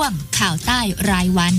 วงข่าวใต้รายวัน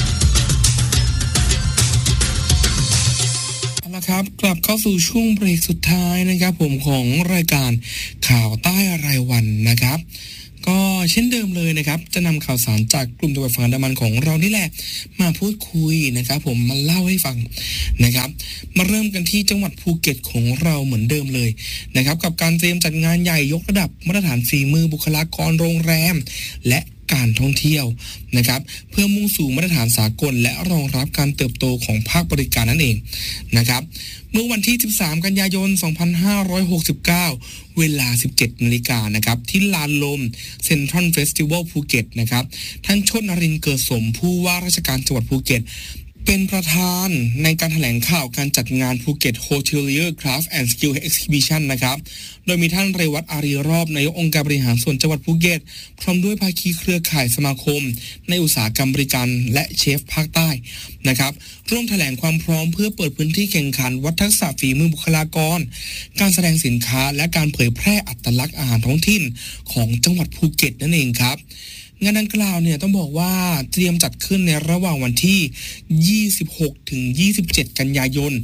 นะครับกลับเข้าสู่ช่วงเบรกสุดท้ายนะครับผมของรายการข่าวใต้รายวันนะครับก็เช่นเดิมเลยนะครับจะนำข่าวสารจากกลุ่มจังหวัดฝั่งอันดามันของเรานี่แหละมาพูดคุยนะครับผมมาเล่าให้ฟังนะครับมาเริ่มกันที่จังหวัดภูเก็ตของเราเหมือนเดิมเลยนะครับกับการเตรียมจัดงานใหญ่ยกระดับมาตรฐานฝีมือบุคลากรโรงแรมและการท่องเที่ยวนะครับเพื่อมุ่งสู่มาตรฐานสากลและรองรับการเติบโตของภาคบริการนั่นเองนะครับเมื่อวันที่13กันยายน2569เวลา 17:00 นนะครับที่ลานลมเซ็นทรัลเฟสติวัลภูเก็ตนะครับท่านชลนรินทร์เกิดสมผู้ว่าราชการจังหวัดภูเก็ตเป็นประธานในการแถลงข่าวการจัดงานภูเก็ต Hotelier Craft and Skill Exhibition นะครับโดยมีท่านเรวัตอารีรอบนายกองค์การบริหารส่วนจังหวัดภูเก็ตพร้อมด้วยภาคีเครือข่ายสมาคมในอุตสาหกรรมบริการและเชฟภาคใต้นะครับร่วมแถลงความพร้อมเพื่อเปิดพื้นที่แข่งขันวัดทักษะฝีมือบุคลากรการแสดงสินค้าและการเผยแพร่อัตลักษณ์อาหารท้องถิ่นของจังหวัดภูเก็ตนั่นเองครับงานดังกล่าวเนี่ยต้องบอกว่าเตรียมจัดขึ้นในระหว่างวันที่26ถึง27กันยายน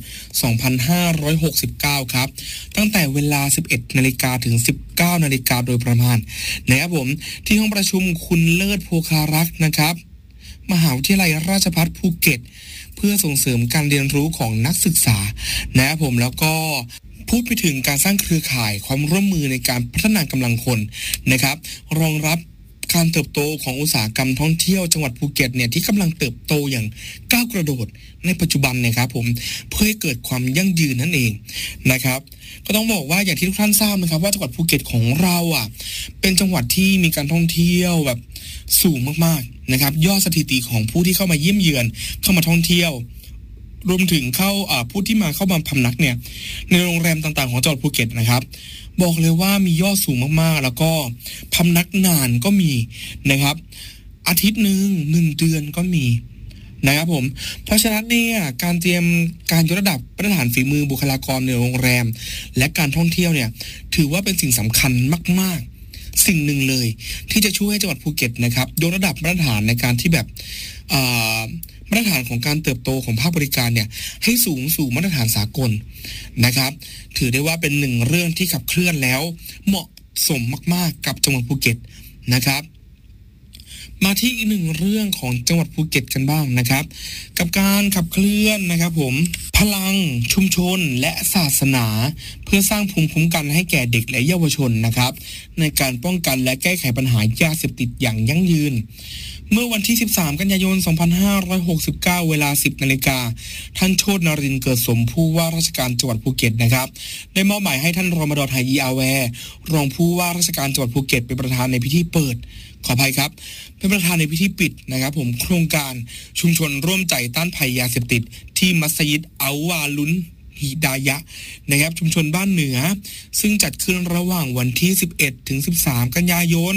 2569ครับตั้งแต่เวลา 11:00 นถึง 19:00 นโดยประมาณนะครับผมที่ห้องประชุมคุณเลิศโภคารักษ์นะครับมหาวิทยาลัยราชภัฏภูเก็ตเพื่อส่งเสริมการเรียนรู้ของนักศึกษานะครับผมแล้วก็พูดไปถึงการสร้างเครือข่ายความร่วมมือในการพัฒนากำลังคนนะครับรองรับการเติบโตของอุตสาหกรรมท่องเที่ยวจังหวัดภูเก็ตเนี่ยที่กำลังเติบโตอย่างก้าวกระโดดในปัจจุบันนะครับผมเพื่อให้เกิดความยั่งยืนนั่นเองนะครับก็ต้องบอกว่าอย่างที่ทุกท่านทราบนะครับว่าจังหวัดภูเก็ตของเราเป็นจังหวัดที่มีการท่องเที่ยวแบบสูงมากๆนะครับยอดสถิติของผู้ที่เข้ามาเยี่ยมเยือนเข้ามาท่องเที่ยวรวมถึงผู้ที่เข้ามาพำนักเนี่ยในโรงแรมต่างๆของจังหวัดภูเก็ตนะครับบอกเลยว่ามียอดสูงมากๆแล้วก็พำนักนานก็มีนะครับอาทิตย์หนึ่ง1 เดือนก็มีนะครับผมเพราะฉะนั้นเนี่ยการเตรียมการยกระดับมาตรฐานฝีมือบุคลากรในโรงแรมและการท่องเที่ยวเนี่ยถือว่าเป็นสิ่งสำคัญมากๆสิ่งหนึ่งเลยที่จะช่วยให้จังหวัดภูเก็ตนะครับยกระดับมาตรฐานในการที่แบบมาตรฐานของการเติบโตของภาคบริการเนี่ยให้สูงสู่มาตรฐานสากลนะครับถือได้ว่าเป็นหนึ่งเรื่องที่ขับเคลื่อนแล้วเหมาะสมมากๆกับจังหวัดภูเก็ตนะครับมาที่อีกหนึ่งเรื่องของจังหวัดภูเก็ตกันบ้างนะครับกับการขับเคลื่อนนะครับผมพลังชุมชนและศาสนาเพื่อสร้างภูมิคุ้มกันให้แก่เด็กและเยาวชนนะครับในการป้องกันและแก้ไขปัญหายาเสพติดอย่างยั่งยืนเมื่อวันที่13กันยายน2569เวลา 10:00 นท่านโชตินรินทร์เกิดสมผู้ว่าราชการจังหวัดภูเก็ตนะครับได้มอบหมายให้ท่านรมฎ ไหยีอาแวรองผู้ว่าราชการจังหวัดภูเก็ตเป็นประธานในพิธีเปิดขออภัยครับเป็นประธานในพิธีปิดนะครับผมโครงการชุมชนร่วมใจต้านภัยยาเสพติดที่มัสยิดอัลวาลุนฮิดายะนะครับชุมชนบ้านเหนือซึ่งจัดขึ้นระหว่างวันที่11ถึง13กันยายน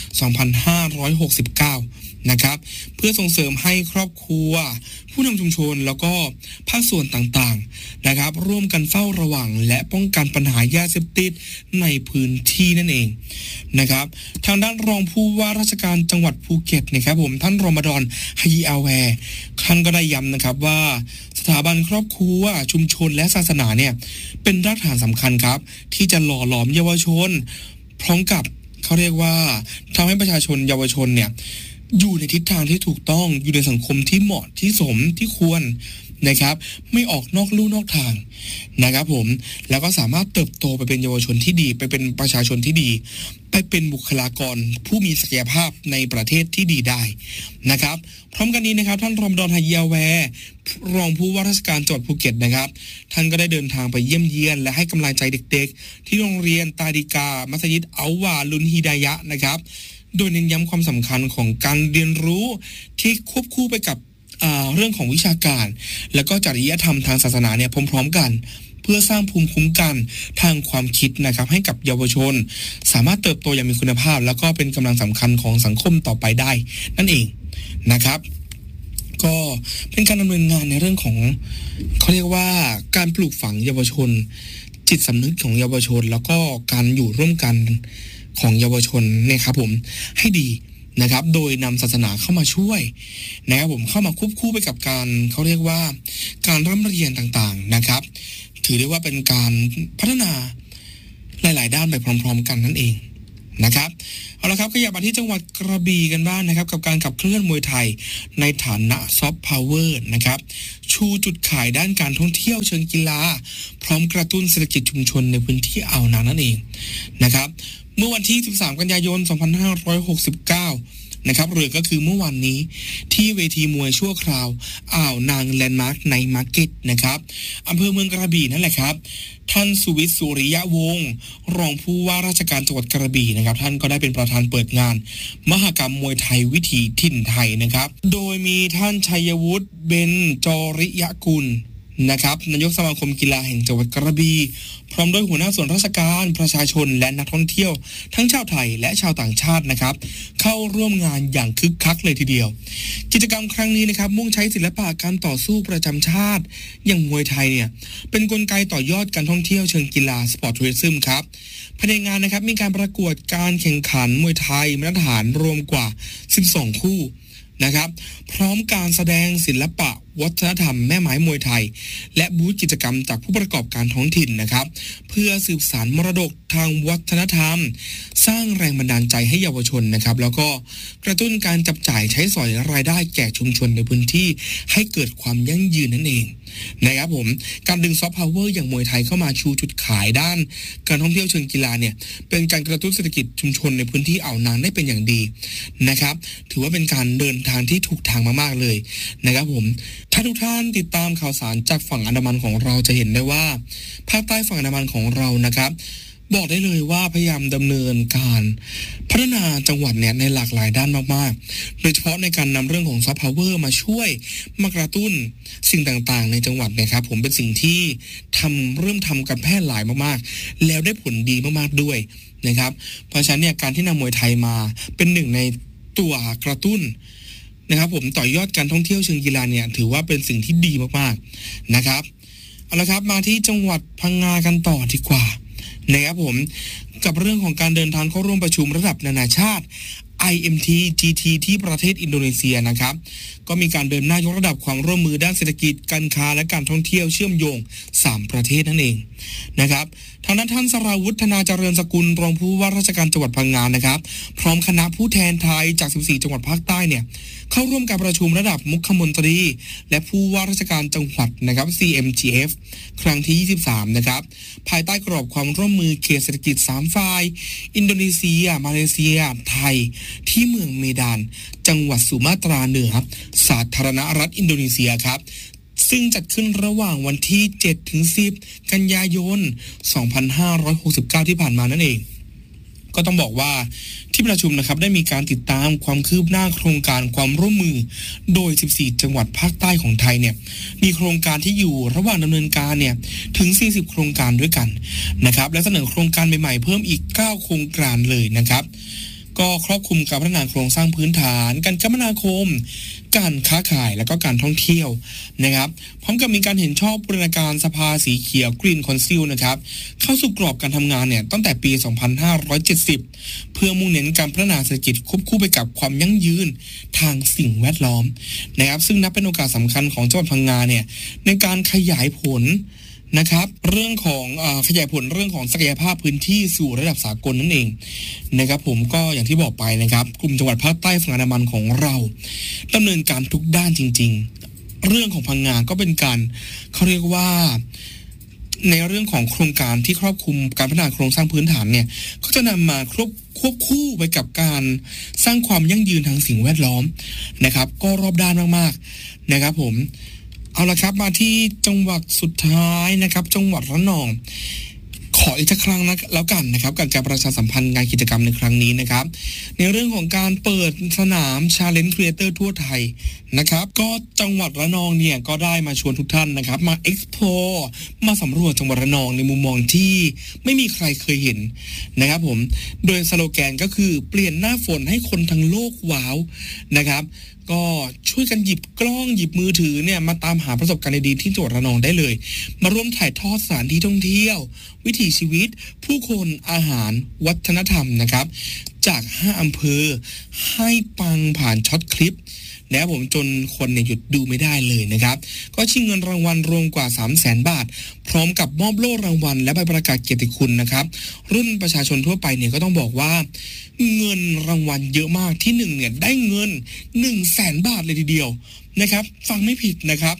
2569นะครับเพื่อส่งเสริมให้ครอบครัวผู้นำชุมชนแล้วก็ภาคส่วนต่างๆนะครับร่วมกันเฝ้าระวังและป้องกันปัญหายาเสพติดในพื้นที่นั่นเองนะครับทางด้านรองผู้ว่าราชการจังหวัดภูเก็ตนะครับผมท่านรมฎ ไหยีอาแวท่านก็ได้ย้ำนะครับว่าสถาบันครอบครัวชุมชนและศาสนาเนี่ยเป็นรากฐานสำคัญครับที่จะหล่อหลอมเยาวชนพร้อมกับเขาเรียกว่าทำให้ประชาชนเยาวชนเนี่ยอยู่ในทิศทางที่ถูกต้องอยู่ในสังคมที่เหมาะที่สมที่ควรนะครับไม่ออกนอกลู่นอกทางนะครับผมแล้วก็สามารถเติบโตไปเป็นเยาวชนที่ดีไปเป็นประชาชนที่ดีไปเป็นบุคลากรผู้มีศักยภาพในประเทศที่ดีได้นะครับพร้อมกันนี้นะครับท่านรมฎ ไหยีอาแวรองผู้ว่าราชการจังหวัดภูเก็ตนะครับท่านก็ได้เดินทางไปเยี่ยมเยียนและให้กำลังใจเด็กๆที่โรงเรียนตาดิกามัสยิดอัลวาลุนฮิดายะนะครับโดยเน้นย้ำความสำคัญของการเรียนรู้ที่ควบคู่ไปกับเรื่องของวิชาการแล้วก็จริยธรรมทางศาสนาเนี่ยพร้อมๆกันเพื่อสร้างภูมิคุ้มกันทางความคิดนะครับให้กับเยาวชนสามารถเติบโตอย่างมีคุณภาพแล้วก็เป็นกำลังสำคัญของสังคมต่อไปได้นั่นเองนะครับก็เป็นการดำเนินงานในเรื่องของเขาเรียกว่าการปลูกฝังเยาวชนจิตสำนึกของเยาวชนแล้วก็การอยู่ร่วมกันของเยาวชนเนี่ยครับผมให้ดีนะครับโดยนำศาสนาเข้ามาช่วยนะครับผมเข้ามาควบคู่ไปกับการเขาเรียกว่าการร่ำเรียนต่างๆนะครับถือได้ว่าเป็นการพัฒนาหลายๆด้านไปพร้อมๆกันนั่นเองนะครับเอาละครับขยับมาที่จังหวัดกระบี่กันบ้างนะครับกับการขับเคลื่อนมวยไทยในฐานะซอฟต์พาวเวอร์นะครับชูจุดขายด้านการท่องเที่ยวเชิงกีฬาพร้อมกระตุ้นเศรษฐกิจชุมชนในพื้นที่อ่าวนางนั่นเองนะครับเมื่อวันที่13กันยายน2569นะครับหรือก็คือเมื่อวันนี้ที่เวทีมวยชั่วคราวอ่าวนางแลนด์มาร์คในมาร์เก็ตนะครับอำเภอเมืองกระบี่นั่นแหละครับท่านสุวิทย์สุริยะวงศ์รองผู้ว่าราชการจังหวัดกระบี่นะครับท่านก็ได้เป็นประธานเปิดงานมหกรรมมวยไทยวิถีถิ่นไทยนะครับโดยมีท่านชัยวุฒิเบญจริยกุลนะครับนายกสมาคมกีฬาแห่งจังหวัดกระบี่พร้อมด้วยหัวหน้าส่วนราชการประชาชนและนักท่องเที่ยวทั้งชาวไทยและชาวต่างชาตินะครับเข้าร่วมงานอย่างคึกคักเลยทีเดียวกิจกรรมครั้งนี้นะครับมุ่งใช้ศิลปะการต่อสู้ประจำชาติอย่างมวยไทยเนี่ยเป็นกลไกต่อยอดการท่องเที่ยวเชิงกีฬาสปอร์ตทัวริซึมครับภายในงานนะครับมีการประกวดการแข่งขันมวยไทยมาตรฐานรวมกว่า12คู่นะครับพร้อมการแสดงศิลปะวัฒนธรรมแม่ไม้มวยไทยและบูธกิจกรรมจากผู้ประกอบการท้องถิ่นนะครับเพื่อสืบสานมรดกทางวัฒนธรรมสร้างแรงบันดาลใจให้เยาวชนนะครับแล้วก็กระตุ้นการจับจ่ายใช้สอยรายได้แก่ชุมชนในพื้นที่ให้เกิดความยั่งยืนนั่นเองนะครับผมการดึงซอฟต์พาวเวอร์อย่างมวยไทยเข้ามาชูจุดขายด้านการท่องเที่ยวเชิงกีฬาเนี่ยเป็นการกระตุ้นเศรษฐกิจชุมชนในพื้นที่อ่าวนางได้เป็นอย่างดีนะครับถือว่าเป็นการเดินทางที่ถูกทางมากๆเลยนะครับผมถ้าทุกท่านติดตามข่าวสารจากฝั่งอันดามันของเราจะเห็นได้ว่าภาคใต้ฝั่งอันดามันของเรานะครับบอกได้เลยว่าพยายามดำเนินการพัฒนาจังหวัดเนี่ยในหลากหลายด้านมากๆโดยเฉพาะในการนำเรื่องของซอฟต์พาวเวอร์มาช่วยมากระตุ้นสิ่งต่างๆในจังหวัดนะครับผมเป็นสิ่งที่เริ่มทำกันแพร่หลายมากๆแล้วได้ผลดีมากๆด้วยนะครับเพราะฉะนั้นเนี่ยการที่นำมวยไทยมาเป็นหนึ่งในตัวกระตุ้นนะครับผมต่อยอดการท่องเที่ยวเชิงกีฬาเนี่ยถือว่าเป็นสิ่งที่ดีมากๆนะครับเอาละครับมาที่จังหวัดพังงากันต่อดีกว่านะครับผมกับเรื่องของการเดินทางเข้าร่วมประชุมระดับนานาชาติ IMT GT ที่ประเทศอินโดนีเซียนะครับก็มีการเดินหน้ายกระดับความร่วมมือด้านเศรษฐกิจการค้าและการท่องเที่ยวเชื่อมโยง3ประเทศนั่นเองนะครับทางด้านท่านสราวุฒิ ธนาเจริญสกุลรองผู้ว่าราชการจังหวัดพังงานะครับพร้อมคณะผู้แทนไทยจาก14จังหวัดภาคใต้เนี่ยเข้าร่วมการประชุมระดับมุขมนตรีและผู้ว่าราชการจังหวัดนะครับ CMGF ครั้งที่23นะครับภายใต้กรอบความร่วมมือเขตเศรษฐกิจ3ฝ่ายอินโดนีเซียมาเลเซียไทยที่เมืองเมดานจังหวัดสุมาตราเหนือสาธารณรัฐอินโดนีเซียครับซึ่งจัดขึ้นระหว่างวันที่7ถึง10กันยายน2569ที่ผ่านมานั่นเองก็ต้องบอกว่าที่ประชุมนะครับได้มีการติดตามความคืบหน้าโครงการความร่วมมือโดย14จังหวัดภาคใต้ของไทยเนี่ยมีโครงการที่อยู่ระหว่างดำเนินการเนี่ยถึง40โครงการด้วยกันนะครับและเสนอโครงการใหม่ๆเพิ่มอีก9โครงการเลยนะครับก็ครอบคลุมการพัฒนาโครงสร้างพื้นฐานการคมนาคมการค้าขายและก็การท่องเที่ยวนะครับพร้อมกับมีการเห็นชอบบูรณาการสภาสีเขียว Green Council นะครับเข้าสู่กรอบการทำงานเนี่ยตั้งแต่ปี 2570 เพื่อมุ่งเน้นการพัฒนาเศรษฐกิจควบคู่ไปกับความยั่งยืนทางสิ่งแวดล้อมนะครับซึ่งนับเป็นโอกาสสำคัญของจังหวัดพังงาเนี่ยในการขยายผลนะครับเรื่องของขยายผลเรื่องของศักยภาพพื้นที่สู่ระดับสากลนั่นเองนะครับผมก็อย่างที่บอกไปนะครับกลุ่มจังหวัดภาคใต้ฝั่งอันดามันของเราดำเนินการทุกด้านจริงๆเรื่องของพังงาก็เป็นการเขาเรียกว่าในเรื่องของโครงการที่ครอบคลุมการพัฒนาโครงสร้างพื้นฐานเนี่ยก็จะนำมาควบคู่ไปกับการสร้างความยั่งยืนทางสิ่งแวดล้อมนะครับก็รอบด้านมากๆนะครับผมเอาละครับมาที่จังหวัดสุดท้ายนะครับจังหวัดระนองขออีกสักครั้งนะแล้วกันนะครับกับการประชาสัมพันธ์งานกิจกรรมในครั้งนี้นะครับในเรื่องของการเปิดสนาม Challenge Creator ทั่วไทยนะครับก็จังหวัดระนองเนี่ยก็ได้มาชวนทุกท่านนะครับมา Explore มาสำรวจจังหวัดระนองในมุมมองที่ไม่มีใครเคยเห็นนะครับผมโดยสโลแกนก็คือเปลี่ยนหน้าฝนให้คนทั้งโลกว้าวนะครับก็ช่วยกันหยิบกล้องหยิบมือถือเนี่ยมาตามหาประสบการณ์ดีๆที่จังหวัดระนองได้เลยมาร่วมถ่ายทอดสถานที่ท่องเที่ยววิถีชีวิตผู้คนอาหารวัฒนธรรมนะครับจาก5อำเภอให้ปังผ่านช็อตคลิปแล้วผมจนคนเนี่ยหยุดดูไม่ได้เลยนะครับก็ชิงเงินรางวัลรวมกว่า 300,000 บาทพร้อมกับมอบโล่รางวัลและใบประกาศเกียรติคุณนะครับรุ่นประชาชนทั่วไปเนี่ยก็ต้องบอกว่าเงินรางวัลเยอะมากที่1เนี่ยได้เงิน 100,000 บาทเลยทีเดียวนะครับฟังไม่ผิดนะครับ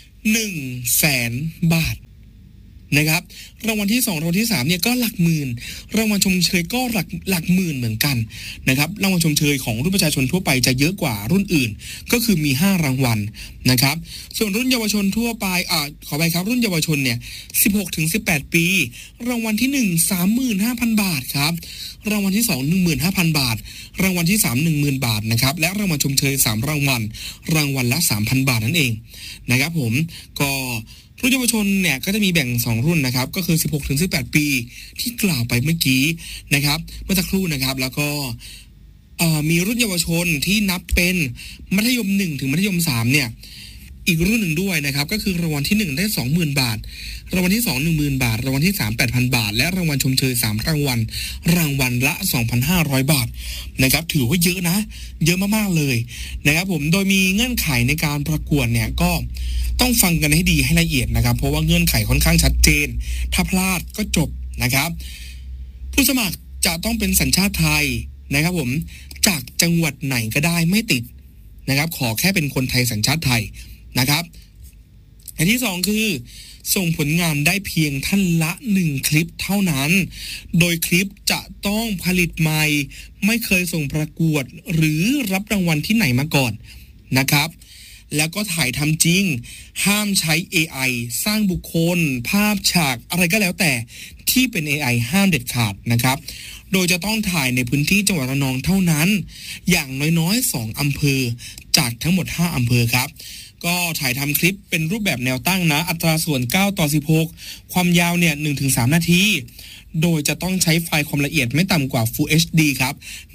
100,000 บาทนะครับรางวัลที่2รางวัลที่3เนี่ยก็หลักหมื่นรางวัลชมเชยก็หลักหมื่นเหมือนกันนะครับรางวัลชมเชยของรุ่นประชาชนทั่วไปจะเยอะกว่ารุ่นอื่นก็คือมี5รางวัลนะครับส่วนรุ่นเยาวชนทั่วไปขอไปครับรุ่นเยาวชนเนี่ย16ถึง18ปีรางวัลที่1 35,000 บาทครับรางวัลที่2 15,000 บาทรางวัลที่3 10,000 บาทนะครับและรางวัลชมเชย3รางวัลรางวัลละ 3,000 บาทนั่นเองนะครับผมก็รุ่นเยาวชนเนี่ยก็จะมีแบ่ง2รุ่นนะครับก็คือ16ถึง18ปีที่กล่าวไปเมื่อกี้นะครับเมื่อสักครู่นะครับแล้วก็มีรุ่นเยาวชนที่นับเป็นมัธยม1ถึงมัธยม3เนี่ยอีกรุ่นหนึ่งด้วยนะครับก็คือรางวัลที่1ได้ 20,000 บาทรางวัลที่2 10,000 บาทรางวัลที่3 8,000 บาทและรางวัลชมเชย3รางวัลรางวัลละ 2,500 บาทนะครับถือว่าเยอะนะเยอะมากๆเลยนะครับผมโดยมีเงื่อนไขในการประกวดเนี่ยก็ต้องฟังกันให้ดีให้ละเอียดนะครับเพราะว่าเงื่อนไขค่อนข้างชัดเจนถ้าพลาดก็จบนะครับผู้สมัครจะต้องเป็นสัญชาติไทยนะครับผมจากจังหวัดไหนก็ได้ไม่ติดนะครับขอแค่เป็นคนไทยสัญชาติไทยนะครับอันที่2คือส่งผลงานได้เพียงท่านละ1คลิปเท่านั้นโดยคลิปจะต้องผลิตใหม่ไม่เคยส่งประกวดหรือรับรางวัลที่ไหนมาก่อนนะครับแล้วก็ถ่ายทำจริงห้ามใช้ AI สร้างบุคคลภาพฉากอะไรก็แล้วแต่ที่เป็น AI ห้ามเด็ดขาดนะครับโดยจะต้องถ่ายในพื้นที่จังหวัดระนองเท่านั้นอย่างน้อยๆ2อำเภอจากทั้งหมด5อำเภอครับก็ถ่ายทำคลิปเป็นรูปแบบแนวตั้งนะอัตราส่วน9:16ความยาวเนี่ย 1-3 นาทีโดยจะต้องใช้ไฟล์ความละเอียดไม่ต่ำกว่า Full HD ครับ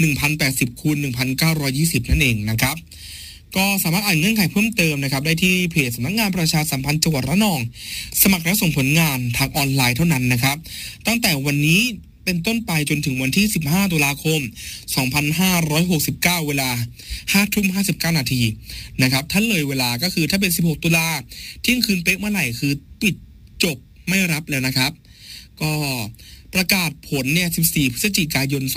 1080x1920 นั่นเองนะครับก็สามารถอ่านเงื่อนไขเพิ่มเติมนะครับได้ที่เพจสำนักงานประชาสัมพันธ์จังหวัดระนองสมัครและส่งผลงานทางออนไลน์เท่านั้นนะครับตั้งแต่วันนี้เป็นต้นไปจนถึงวันที่15ตุลาคม2569เวลา 5:59 นาทีนะครับถ้าเลยเวลาก็คือถ้าเป็น16ตุลาเที่ยงคืนเป๊ะเมื่อไหร่คือปิดจบไม่รับแล้วนะครับก็ประกาศผลเนี่ย14พฤศจิกายน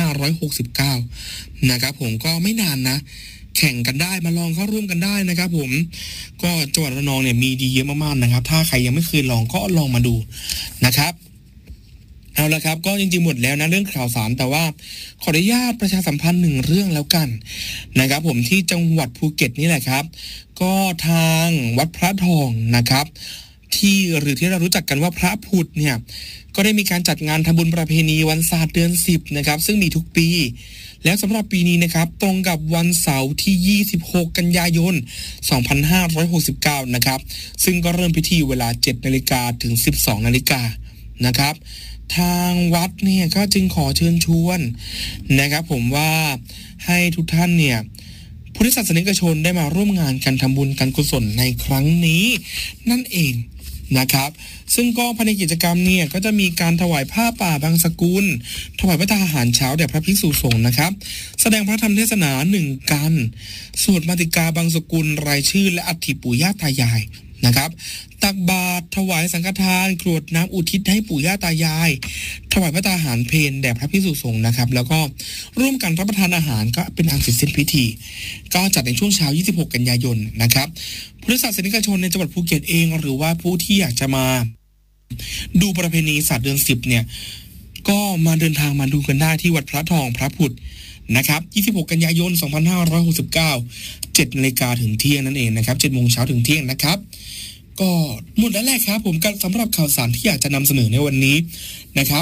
2569นะครับผมก็ไม่นานนะแข่งกันได้มาลองเข้าร่วมกันได้นะครับผมก็จังหวัดระนองเนี่ยมีดีเยอะมากๆนะครับถ้าใครยังไม่เคยลองก็ลองมาดูนะครับเอาละครับก็จริงๆหมดแล้วนะเรื่องข่าวสารแต่ว่าขออนุญาตประชาสัมพันธ์1เรื่องแล้วกันนะครับผมที่จังหวัดภูเก็ตนี่แหละครับก็ทางวัดพระทองนะครับที่หรือที่เรารู้จักกันว่าพระผุดเนี่ยก็ได้มีการจัดงานทำบุญประเพณีวันศาสตร์เดือน10นะครับซึ่งมีทุกปีแล้วสำหรับปีนี้นะครับตรงกับวันเสาร์ที่26กันยายน2569นะครับซึ่งก็เริ่มพิธีเวลา 7:00 นถึง 12:00 นนะครับทางวัดเนี่ยก็จึงขอเชิญชวนนะครับผมว่าให้ทุกท่านเนี่ยพุทธศาสนิกชนได้มาร่วมงานกันทำบุญการกุศลในครั้งนี้นั่นเองนะครับซึ่งก็ภายในกิจกรรมเนี่ยก็จะมีการถวายผ้าป่าบางสกุลถวายพระทหารเช้าแด่พระภิกษุสงฆ์นะครับแสดงพระธรรมเทศนา1กันสวดมาติกาบางสกุลรายชื่อและอัฐิปู่ย่าตายายนะครับตักบาตรถวายสังฆทานกรวดน้ำอุทิศให้ปู่ย่าตายายถวายพระทหารเพลแด่พระภิกษุสงฆ์นะครับแล้วก็ร่วมกันรับประทานอาหารก็เป็นอันเสร็จสิ้นพิธีก็จัดในช่วงเช้า26กันยายนนะครับพุทธศาสนิกชนในจังหวัดภูเก็ตเองหรือว่าผู้ที่อยากจะมาดูประเพณีศาสตร์เดือน10เนี่ยก็มาเดินทางมาดูกันได้ที่วัดพระทองพระผุดนะครับ26กันยายน2569 7:00 นถึงเที่ยงนั่นเองนะครับ 7:00 นถึงเที่ยงนะครับก็หมดแล้วแหละครับผมสำหรับข่าวสารที่อยากจะนำเสนอในวันนี้นะครับ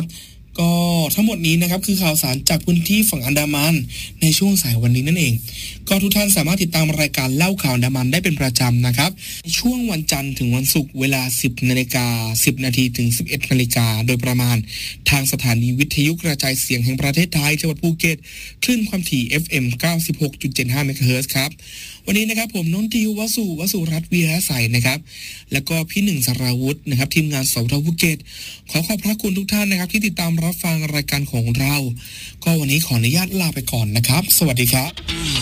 ก็ทั้งหมดนี้นะครับคือข่าวสารจากพื้นที่ฝั่งอันดามันในช่วงสายวันนี้นั่นเองก็ทุกท่านสามารถติดตามรายการเล่าข่าวอันดามันได้เป็นประจำนะครับในช่วงวันจันทร์ถึงวันศุกร์เวลา 10:10 นาทีถึง 11 นาฬิกาโดยประมาณทางสถานีวิทยุกระจายเสียงแห่งประเทศไทยจังหวัดภูเก็ตคลื่นความถี่ FM 96.75 เมกะเฮิรตซ์ครับวันนี้นะครับผมน้องทิววสุรัตน์วีระใสนะครับแล้วก็พี่หนึ่งสราวุธนะครับทีมงานสวทภูเก็ตขอบพระคุณทุกท่านนะครับที่ติดตามรับฟังรายการของเราก็วันนี้ขออนุญาตลาไปก่อนนะครับสวัสดีครับ